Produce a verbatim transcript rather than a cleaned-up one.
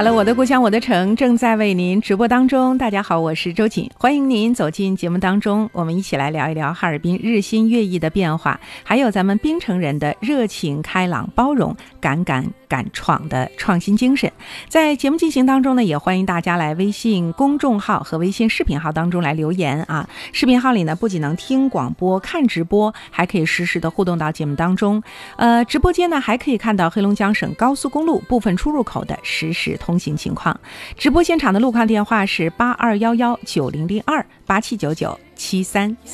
好了，我的故乡我的城正在为您直播当中。大家好，我是周瑾，欢迎您走进节目当中，我们一起来聊一聊哈尔滨日新月异的变化，还有咱们滨城人的热情开朗包容敢敢敢闯的创新精神。在节目进行当中呢，也欢迎大家来微信公众号和微信视频号当中来留言啊。视频号里呢，不仅能听广播看直播，还可以实时的互动到节目当中。呃，直播间呢还可以看到黑龙江省高速公路部分出入口的实时通行情况。直播现场的路况电话是八二幺幺九零零二八七九九七三。